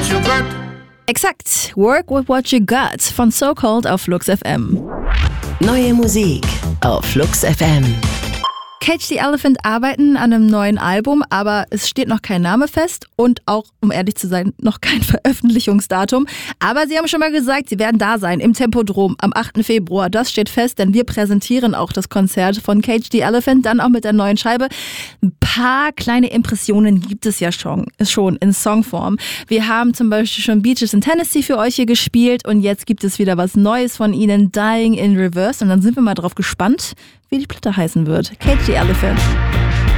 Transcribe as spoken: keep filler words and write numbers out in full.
what you got. Exakt. Work with what you got von So Cold auf Flux F M. Neue Musik auf Flux F M. Cage the Elephant arbeiten an einem neuen Album, aber es steht noch kein Name fest und auch, um ehrlich zu sein, noch kein Veröffentlichungsdatum. Aber sie haben schon mal gesagt, sie werden da sein im Tempodrom am achten Februar. Das steht fest, denn wir präsentieren auch das Konzert von Cage the Elephant, dann auch mit der neuen Scheibe. Ein paar kleine Impressionen gibt es ja schon, schon in Songform. Wir haben zum Beispiel schon Beaches in Tennessee für euch hier gespielt und jetzt gibt es wieder was Neues von ihnen, Dying in Reverse. Und dann sind wir mal drauf gespannt, wie die Platte heißen wird. Cage the Elephant.